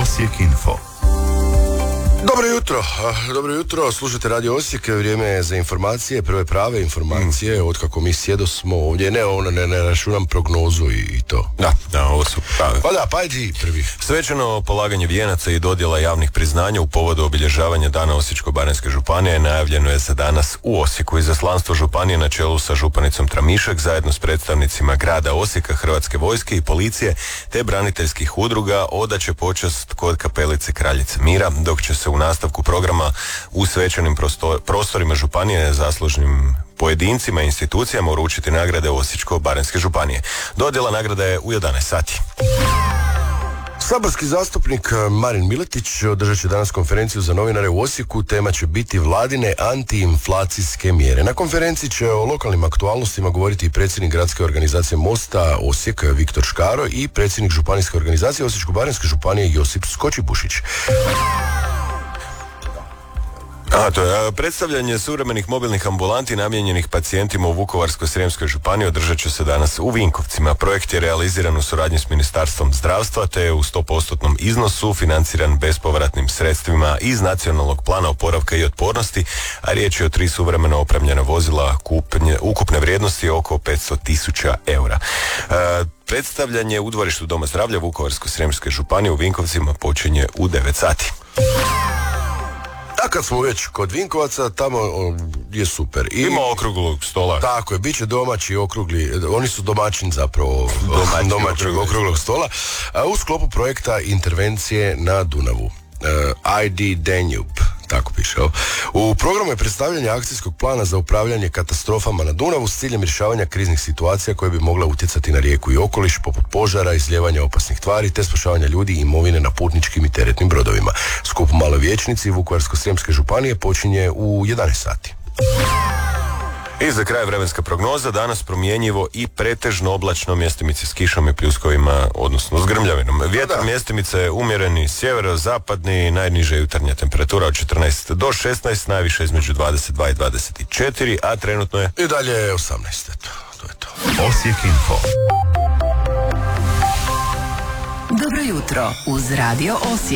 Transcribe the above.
Osijek Info. Dobro jutro, slušajte Radio Osijek, vrijeme je za informacije, prve prave informacije, od kako mi sjedosmo ovdje, ne računam prognozu i to. Da, ovo su prave. Pa ajde prvi. Svečano polaganje vijenaca i dodjela javnih priznanja u povodu obilježavanja Dana Osječko-baranjske županije najavljeno je za danas u Osijeku. Izaslanstvo županije na čelu sa županicom Tramišak zajedno s predstavnicima grada Osijeka, Hrvatske vojske i policije te braniteljskih udruga odaće počast kod kapelice Kraljice Mira, dok će se u nastavku programa u svečanim prostorima županije zaslužnim pojedincima i institucijama uručiti nagrade Osječko-baranjske županije. Dodjela nagrada je u 11 sati. Saborski zastupnik Marin Miletić održat će danas konferenciju za novinare u Osijeku. Tema će biti vladine antiinflacijske mjere. Na konferenciji će o lokalnim aktualnostima govoriti i predsjednik gradske organizacije Mosta Osijek Viktor Škaro i predsjednik županijske organizacije Osječko-baranjske županije Josip Skočibušić. To je predstavljanje suvremenih mobilnih ambulanti namijenjenih pacijentima u Vukovarsko-srijemskoj županiji održat će se danas u Vinkovcima. Projekt je realiziran u suradnji s Ministarstvom zdravstva te je u 100% iznosu financiran bespovratnim sredstvima iz Nacionalnog plana oporavka i otpornosti, a riječ je o 3 suvremeno opremljena vozila ukupne vrijednosti oko 500.000 eura. Predstavljanje u dvorištu Doma zdravlja Vukovarsko-srijemske županije u Vinkovcima počinje u 9 sati. A kad smo već kod Vinkovaca, tamo je super. Ima okruglog stola. Tako je, bit će domaći okrugli, oni su domaćin zapravo domaćeg okruglog stola, u sklopu projekta intervencije na Dunavu. ID Danube, tako piše. U programu je predstavljanje akcijskog plana za upravljanje katastrofama na Dunavu s ciljem rješavanja kriznih situacija koje bi mogla utjecati na rijeku i okoliš, poput požara, izlijevanja opasnih tvari te spašavanja ljudi i imovine na putničkim i teretnim brodovima. Skup u Maloj Vijećnici Vukovarsko-srijemske županije počinje u 11 sati. I za kraj vremenska prognoza, danas promjenjivo i pretežno oblačno, mjestimice s kišom i pljuskovima, odnosno s grmljavinom. Vjetar mjestimice umjereni sjeverozapadni, najniža jutarnja temperatura od 14 do 16, najviše između 22 i 24, a trenutno je i dalje 18, eto, to je to. Osijek Info. Dobro jutro uz Radio Osijek.